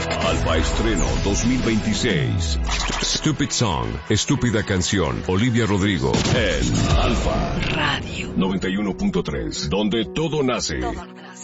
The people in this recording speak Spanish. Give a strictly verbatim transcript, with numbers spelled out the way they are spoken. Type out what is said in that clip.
Alfa Estreno dos mil veintiséis. Stupid Song, Estúpida Canción, Olivia Rodrigo, en Alfa Radio noventa y uno punto tres, donde todo nace. Todo